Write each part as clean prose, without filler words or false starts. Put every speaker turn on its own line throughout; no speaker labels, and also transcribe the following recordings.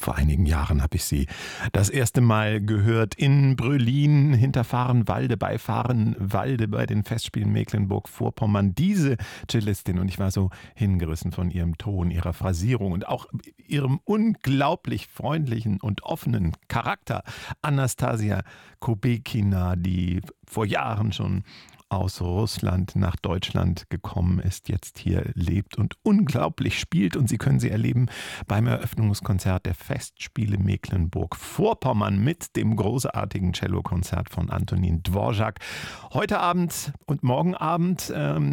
Vor einigen Jahren habe ich sie das erste Mal gehört in Brülin, hinter Vahrenwalde, bei Vahrenwalde bei den Festspielen Mecklenburg-Vorpommern. Diese Cellistin, und ich war so hingerissen von ihrem Ton, ihrer Phrasierung und auch ihrem unglaublich freundlichen und offenen Charakter. Anastasia Kobekina, die vor Jahren schon aus Russland nach Deutschland gekommen ist, jetzt hier lebt und unglaublich spielt. Und Sie können sie erleben beim Eröffnungskonzert der Festspiele Mecklenburg-Vorpommern mit dem großartigen Cellokonzert von Antonin Dvorak. Heute Abend und morgen Abend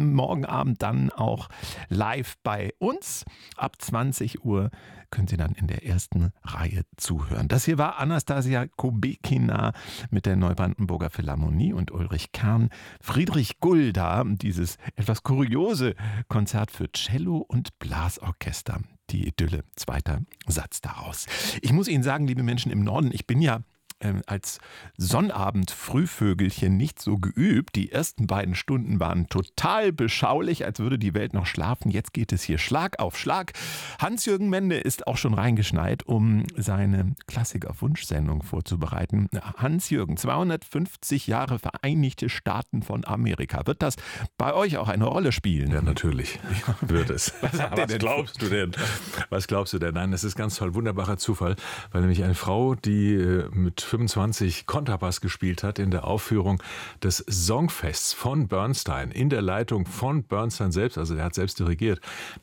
dann auch live bei uns. Ab 20 Uhr können Sie dann in der ersten Reihe zuhören. Das hier war Anastasia Kobekina mit der Neubrandenburger Philharmonie und Ulrich Kern. Friedrich Gulda, dieses etwas kuriose Konzert für Cello und Blasorchester. Die Idylle, zweiter Satz daraus. Ich muss Ihnen sagen, liebe Menschen im Norden, ich bin ja als Sonnabend-Frühvögelchen nicht so geübt. Die ersten beiden Stunden waren total beschaulich, als würde die Welt noch schlafen. Jetzt geht es hier Schlag auf Schlag. Hans-Jürgen Mende ist auch schon reingeschneit, um seine Klassiker-Wunschsendung vorzubereiten. Hans-Jürgen, 250 Jahre Vereinigte Staaten von Amerika. Wird das bei euch auch eine Rolle spielen?
Ja, natürlich wird es.
Was
glaubst du denn? Was glaubst du denn? Nein, das ist ganz toll. Wunderbarer Zufall, weil nämlich eine Frau, die mit 25 Kontrabass gespielt hat in der Aufführung des Songfests von Bernstein, in der Leitung von Bernstein selbst, also der hat selbst dirigiert,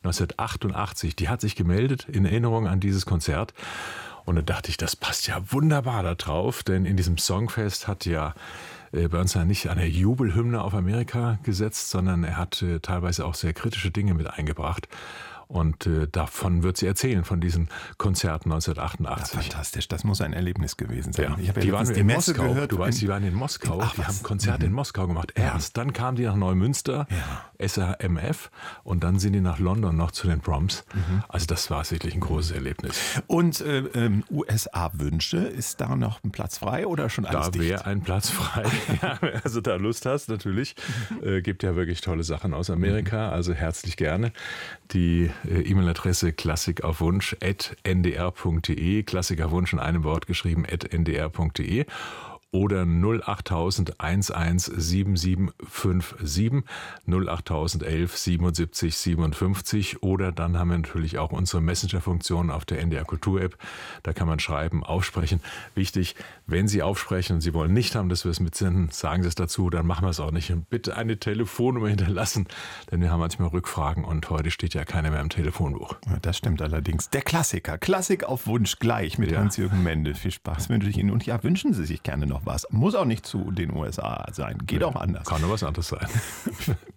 1988, die hat sich gemeldet in Erinnerung an dieses Konzert. Und da dachte ich, das passt ja wunderbar da drauf, denn in diesem Songfest hat ja Bernstein nicht eine Jubelhymne auf Amerika gesetzt, sondern er hat teilweise auch sehr kritische Dinge mit eingebracht. Und davon wird sie erzählen, von diesen Konzerten 1988.
Ja, fantastisch, das muss ein Erlebnis gewesen sein.
Ja.
Ich habe
die waren
die
in
Messe
Moskau.
gehört.
Du weißt, die waren in Moskau. Die haben Konzerte in Moskau gemacht. Erst, dann kamen die nach Neumünster, SRMF, und dann sind die nach London noch zu den Proms. Also das war sicherlich ein großes Erlebnis.
Und USA-Wünsche, ist da noch ein Platz frei oder schon alles dicht?
Da wäre ein Platz frei. Ja, also da Lust hast, natürlich. Gibt ja wirklich tolle Sachen aus Amerika, also herzlich gerne. Die E-Mail-Adresse klassikaufwunsch@ndr.de, Klassikaufwunsch in einem Wort geschrieben @ndr.de oder 08000 11 7757 08000 11 77 57 oder dann haben wir natürlich auch unsere Messenger-Funktion auf der NDR Kultur-App. Da kann man schreiben, aufsprechen. Wichtig, wenn Sie aufsprechen und Sie wollen nicht haben, dass wir es mitsenden, sagen Sie es dazu, dann machen wir es auch nicht. Und bitte eine Telefonnummer hinterlassen, denn wir haben manchmal Rückfragen und heute steht ja keiner mehr im Telefonbuch.
Ja, das stimmt allerdings. Der Klassiker, Klassik auf Wunsch gleich mit Hans-Jürgen Mende. Viel Spaß wünsche ich Ihnen und ja, wünschen Sie sich gerne noch was. Muss auch nicht zu den USA sein. Geht auch anders.
Kann nur was anderes sein.